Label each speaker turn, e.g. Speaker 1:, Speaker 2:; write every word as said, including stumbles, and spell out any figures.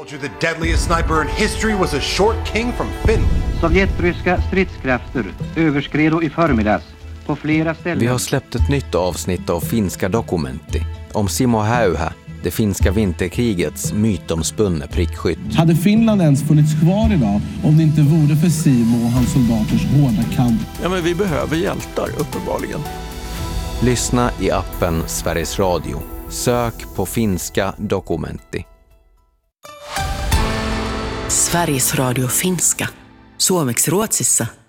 Speaker 1: The deadliest sniper in history was a short king from Finland.
Speaker 2: Sovjetryska stridskrafter överskred i förmiddags på flera ställen.
Speaker 3: Vi har släppt ett nytt avsnitt av Finska Dokumentti om Simo Häyhä, det finska vinterkrigets mytomspunne prickskytt.
Speaker 4: Hade Finland ens funnits kvar idag om det inte vore för Simo och hans soldaters hårda kamp?
Speaker 5: Ja, men vi behöver hjältar, uppenbarligen.
Speaker 3: Lyssna i appen Sveriges Radio. Sök på Finska Dokumentti.
Speaker 6: Sveriges Radio Finska. Suomeksi Ruotsissa